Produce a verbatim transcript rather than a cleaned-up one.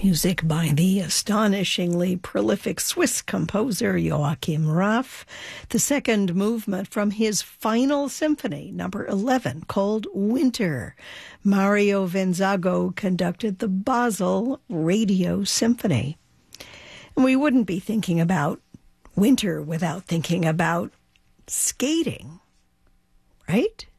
Music by the astonishingly prolific Swiss composer Joachim Raff. The second movement from his final symphony, number eleven, called Winter. Mario Venzago conducted the Basel Radio Symphony. And we wouldn't be thinking about winter without thinking about skating, right?